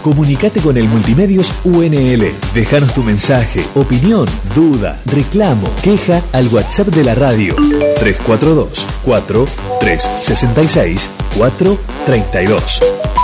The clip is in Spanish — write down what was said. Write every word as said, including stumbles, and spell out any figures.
Comunicate con el Multimedios U N L. Déjanos tu mensaje, opinión, duda, reclamo, queja al WhatsApp de la radio tres cuatro dos, cuatro tres seis seis, cuatro tres dos.